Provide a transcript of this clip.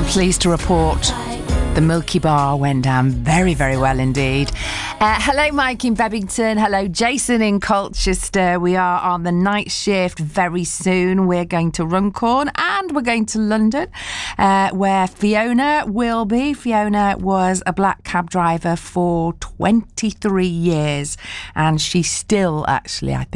I'm pleased to report the Milky Bar went down very, very well indeed. Hello, Mike in Bebington. Hello, Jason in Colchester. We are on the night shift very soon. We're going to Runcorn and we're going to London, where Fiona will be. Fiona was a black cab driver for 23 years and she's still actually, I think,